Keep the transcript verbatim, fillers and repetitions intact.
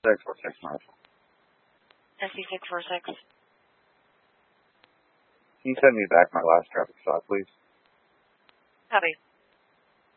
six four six Marshall. S C six four six. Can you send me back my last traffic stop, please? Copy.